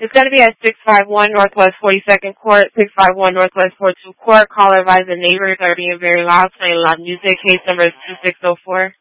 It's going to be at 651 Northwest 42nd Court, 651 Northwest 42 Court. Caller advised the neighbors are being very loud, playing loud music. Case number is 2604.